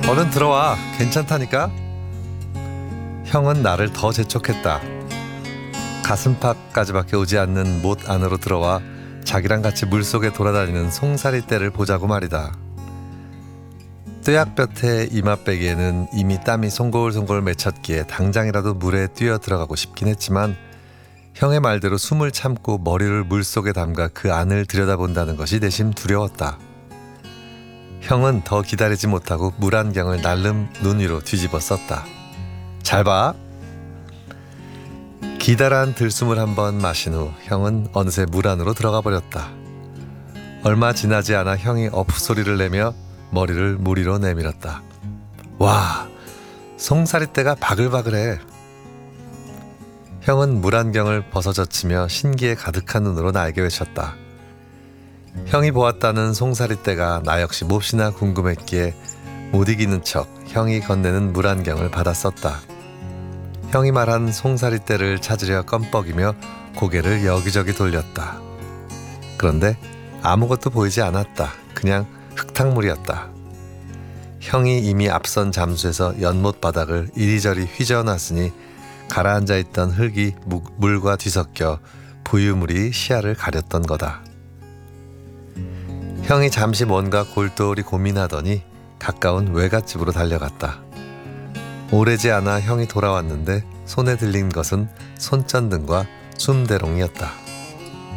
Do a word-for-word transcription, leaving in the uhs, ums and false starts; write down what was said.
얼른 들어와. 괜찮다니까? 형은 나를 더 재촉했다. 가슴팍까지밖에 오지 않는 못 안으로 들어와 자기랑 같이 물속에 돌아다니는 송사리 떼를 보자고 말이다. 뙤약볕에 이맛배기에는 이미 땀이 송골송골 맺혔기에 당장이라도 물에 뛰어 들어가고 싶긴 했지만 형의 말대로 숨을 참고 머리를 물속에 담가 그 안을 들여다본다는 것이 내심 두려웠다. 형은 더 기다리지 못하고 물안경을 날름 눈 위로 뒤집어 썼다. 잘 봐. 기다란 들숨을 한번 마신 후 형은 어느새 물 안으로 들어가 버렸다. 얼마 지나지 않아 형이 어프 소리를 내며 머리를 물 위로 내밀었다. 와, 송사리떼가 바글바글해. 형은 물안경을 벗어젖히며 신기에 가득한 눈으로 나에게 외쳤다. 형이 보았다는 송사리떼가 나 역시 몹시나 궁금했기에 못 이기는 척 형이 건네는 물안경을 받아 썼다. 형이 말한 송사리떼를 찾으려 껌뻑이며 고개를 여기저기 돌렸다. 그런데 아무것도 보이지 않았다. 그냥 흙탕물이었다. 형이 이미 앞선 잠수에서 연못 바닥을 이리저리 휘저어놨으니 가라앉아 있던 흙이 물과 뒤섞여 부유물이 시야를 가렸던 거다. 형이 잠시 뭔가 골똘히 고민하더니 가까운 외갓집으로 달려갔다. 오래지 않아 형이 돌아왔는데 손에 들린 것은 손전등과 숨대롱이었다.